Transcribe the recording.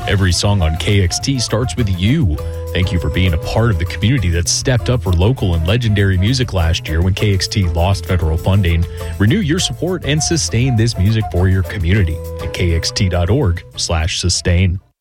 Every song on KXT starts with you. Thank you for being a part of the community that stepped up for local and legendary music last year when KXT lost federal funding. Renew your support and sustain this music for your community at kxt.org/sustain.